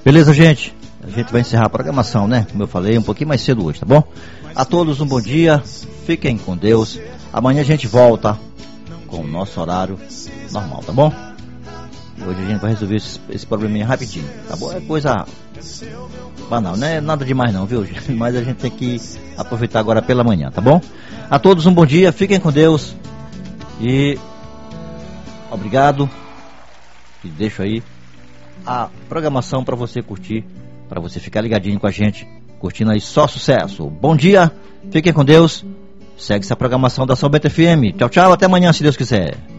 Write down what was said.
Beleza, gente? A gente vai encerrar a programação, né? Como eu falei, um pouquinho mais cedo hoje, tá bom? A todos um bom dia, fiquem com Deus. Amanhã a gente volta com o nosso horário normal, tá bom? E hoje a gente vai resolver esse probleminha rapidinho, tá bom? É coisa banal, não é nada demais não, viu, gente? Mas a gente tem que aproveitar agora pela manhã, tá bom? A todos um bom dia, fiquem com Deus e obrigado. E deixo aí a programação para você curtir, para você ficar ligadinho com a gente, curtindo aí só sucesso. Bom dia, fiquem com Deus. Segue essa programação da São Bento FM. Tchau, tchau, até amanhã, se Deus quiser.